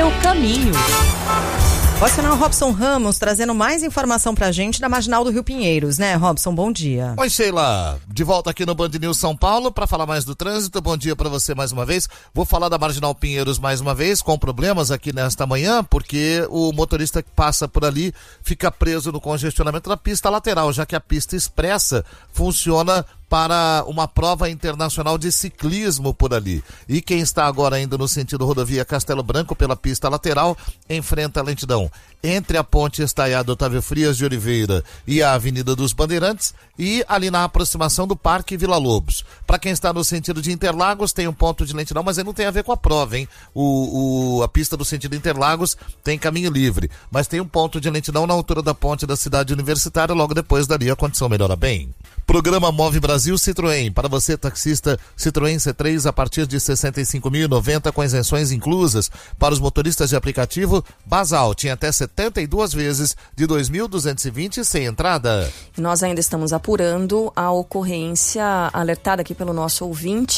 seu caminho. Vocacional Robson Ramos trazendo mais informação pra gente da Marginal do Rio Pinheiros, né, Robson? Bom dia. Oi, Sheila. De volta aqui no Band News São Paulo para falar mais do trânsito. Bom dia para você mais uma vez. Vou falar da Marginal Pinheiros mais uma vez, com problemas aqui nesta manhã, porque o motorista que passa por ali fica preso no congestionamento da pista lateral, já que a pista expressa funciona para uma prova internacional de ciclismo por ali. E quem está agora ainda no sentido rodovia Castelo Branco pela pista lateral, enfrenta a lentidão entre a ponte Estaiado Otávio Frias de Oliveira e a Avenida dos Bandeirantes e ali na aproximação do Parque Vila Lobos. Para quem está no sentido de Interlagos, tem um ponto de lentidão, mas aí não tem a ver com a prova, hein? A pista do sentido Interlagos tem caminho livre, mas tem um ponto de lentidão na altura da ponte da cidade universitária, logo depois dali a condição melhora bem. Programa Move Brasil Citroën. Para você, taxista, Citroën C3 a partir de 65.090 com isenções inclusas. Para os motoristas de aplicativo, Basal tinha até 72 vezes de 2.220 sem entrada. Nós ainda estamos apurando a ocorrência alertada aqui pelo nosso ouvinte